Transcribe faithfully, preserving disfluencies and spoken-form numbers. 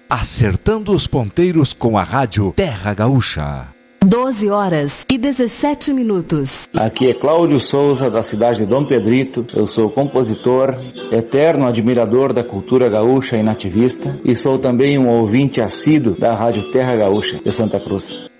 Acertando os ponteiros com a rádio Terra Gaúcha. doze horas e dezessete minutos. Aqui é Cláudio Souza, da cidade de Dom Pedrito. Eu sou compositor, eterno admirador da cultura gaúcha e nativista, e sou também um ouvinte assíduo da rádio Terra Gaúcha de Santa Cruz.